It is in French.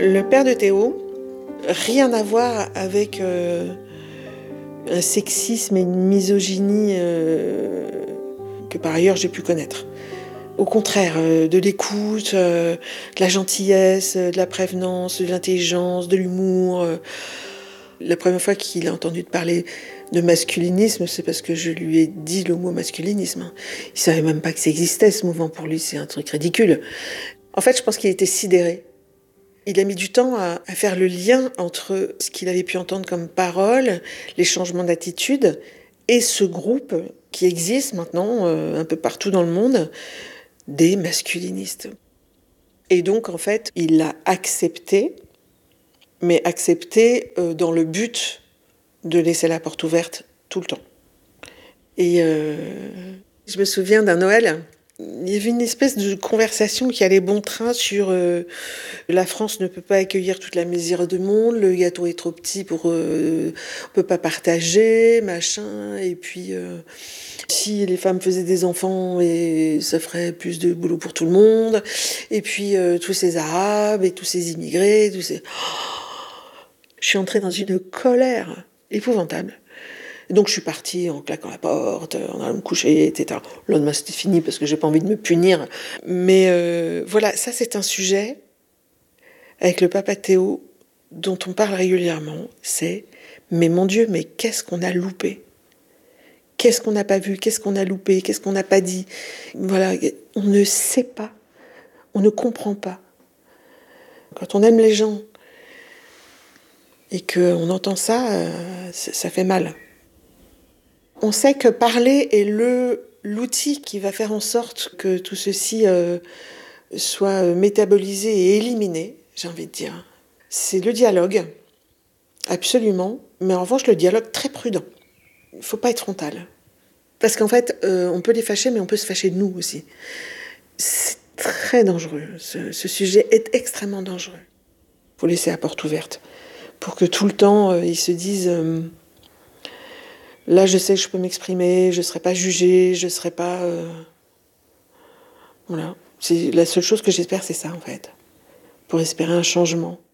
Le père de Théo, rien à voir avec un sexisme et une misogynie que par ailleurs j'ai pu connaître. Au contraire, de l'écoute, de la gentillesse, de la prévenance, de l'intelligence, de l'humour. La première fois qu'il a entendu parler de masculinisme, c'est parce que je lui ai dit le mot masculinisme. Il savait même pas que ça existait, ce mouvement. Pour lui, c'est un truc ridicule. En fait, je pense qu'il était sidéré. Il a mis du temps à faire le lien entre ce qu'il avait pu entendre comme parole, les changements d'attitude, et ce groupe qui existe maintenant un peu partout dans le monde, des masculinistes. Et donc, en fait, il l'a accepté, mais accepté dans le but de laisser la porte ouverte tout le temps. Et je me souviens d'un Noël, il y avait une espèce de conversation qui allait bon train sur la France ne peut pas accueillir toute la misère du monde, le gâteau est trop petit pour on peut pas partager, machin, et puis si les femmes faisaient des enfants et ça ferait plus de boulot pour tout le monde, et puis tous ces Arabes et tous ces immigrés, tous ces... Je suis entrée dans une colère épouvantable. Donc je suis partie en claquant la porte, en allant me coucher, etc. Le lendemain c'était fini parce que j'ai pas envie de me punir. Mais voilà, ça c'est un sujet avec le papa Théo dont on parle régulièrement. C'est mais mon Dieu, mais qu'est-ce qu'on a loupé? Qu'est-ce qu'on n'a pas vu? Qu'est-ce qu'on a loupé? Qu'est-ce qu'on n'a pas dit? Voilà, on ne sait pas, on ne comprend pas. Quand on aime les gens et qu'on entend ça, ça fait mal. On sait que parler est l'outil qui va faire en sorte que tout ceci soit métabolisé et éliminé, j'ai envie de dire. C'est le dialogue, absolument, mais en revanche le dialogue très prudent. Il ne faut pas être frontal. Parce qu'en fait, on peut les fâcher, mais on peut se fâcher de nous aussi. C'est très dangereux, ce sujet est extrêmement dangereux. Il faut laisser la porte ouverte pour que tout le temps, ils se disent... Là, je sais que je peux m'exprimer, je ne serai pas jugée, je ne serai pas... Voilà. C'est la seule chose que j'espère, c'est ça, en fait. Pour espérer un changement.